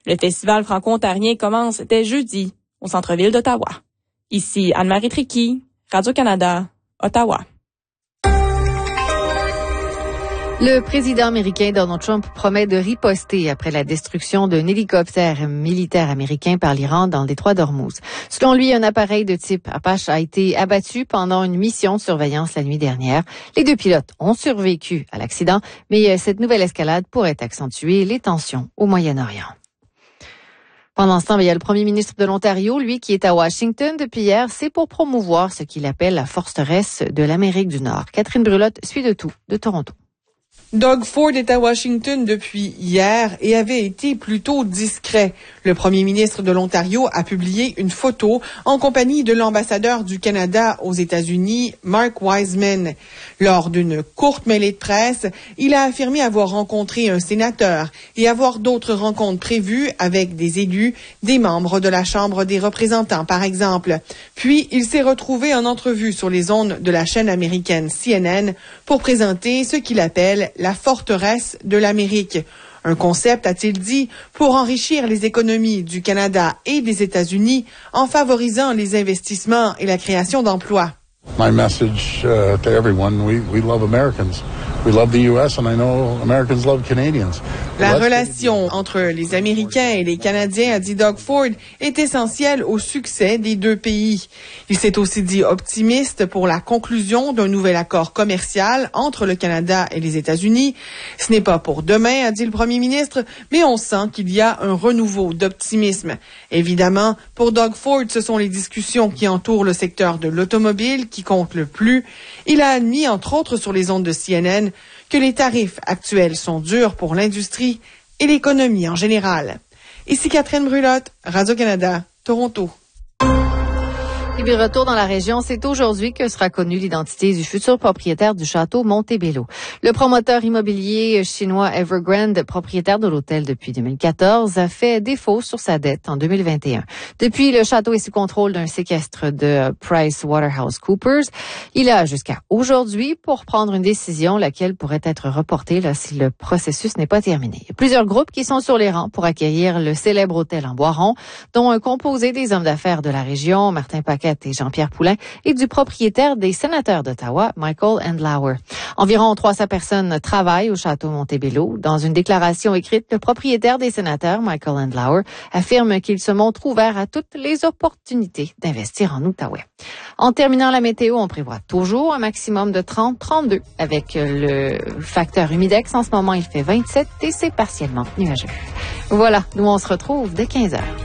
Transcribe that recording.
Le festival franco-ontarien commence dès jeudi au centre-ville d'Ottawa. Ici Anne-Marie Tricky, Radio-Canada, Ottawa. Le président américain Donald Trump promet de riposter après la destruction d'un hélicoptère militaire américain par l'Iran dans le détroit d'Ormuz. Selon lui, un appareil de type Apache a été abattu pendant une mission de surveillance la nuit dernière. Les deux pilotes ont survécu à l'accident, mais cette nouvelle escalade pourrait accentuer les tensions au Moyen-Orient. Pendant ce temps, il y a le premier ministre de l'Ontario, lui, qui est à Washington depuis hier. C'est pour promouvoir ce qu'il appelle la forteresse de l'Amérique du Nord. Catherine Brulotte suit de tout de Toronto. Doug Ford est à Washington depuis hier et avait été plutôt discret. Le premier ministre de l'Ontario a publié une photo en compagnie de l'ambassadeur du Canada aux États-Unis, Mark Wiseman. Lors d'une courte mêlée de presse, il a affirmé avoir rencontré un sénateur et avoir d'autres rencontres prévues avec des élus, des membres de la Chambre des représentants, par exemple. Puis, il s'est retrouvé en entrevue sur les ondes de la chaîne américaine CNN pour présenter ce qu'il appelle la forteresse de l'Amérique. Un concept, a-t-il dit, pour enrichir les économies du Canada et des États-Unis en favorisant les investissements et la création d'emplois. My message to everyone, we love Americans. We love the US and I know Americans love Canadians. La relation entre les Américains et les Canadiens, a dit Doug Ford, est essentielle au succès des deux pays. Il s'est aussi dit optimiste pour la conclusion d'un nouvel accord commercial entre le Canada et les États-Unis. Ce n'est pas pour demain, a dit le premier ministre, mais on sent qu'il y a un renouveau d'optimisme. Évidemment, pour Doug Ford, ce sont les discussions qui entourent le secteur de l'automobile qui comptent le plus. Il a admis, entre autres sur les ondes de CNN, que les tarifs actuels sont durs pour l'industrie et l'économie en général. Ici Catherine Brulotte, Radio-Canada, Toronto. Et puis, retour dans la région, c'est aujourd'hui que sera connue l'identité du futur propriétaire du château Montebello. Le promoteur immobilier chinois Evergrande, propriétaire de l'hôtel depuis 2014, a fait défaut sur sa dette en 2021. Depuis, le château est sous contrôle d'un séquestre de PricewaterhouseCoopers. Il a jusqu'à aujourd'hui pour prendre une décision, laquelle pourrait être reportée là, si le processus n'est pas terminé. Il y a plusieurs groupes qui sont sur les rangs pour accueillir le célèbre hôtel en Boiron, dont un composé des hommes d'affaires de la région, Martin Paquette et Jean-Pierre Poulain, et du propriétaire des sénateurs d'Ottawa, Michael Andlauer. Environ 300 personnes travaillent au château Montebello. Dans une déclaration écrite, le propriétaire des sénateurs, Michael Andlauer, affirme qu'il se montre ouvert à toutes les opportunités d'investir en Outaouais. En terminant la météo, on prévoit toujours un maximum de 30-32 avec le facteur humidex. En ce moment, il fait 27 et c'est partiellement nuageux. Voilà, nous on se retrouve dès 15h.